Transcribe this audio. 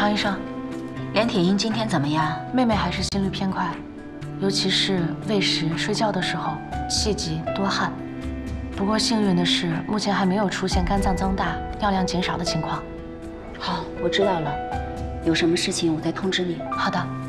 常医生， 连铁英今天怎么样？ 妹妹还是心率偏快，尤其是喂食、睡觉的时候气急多汗。不过幸运的是，目前还没有出现肝脏增大、尿量减少的情况。 好，我知道了。有什么事情我再通知你。 好的。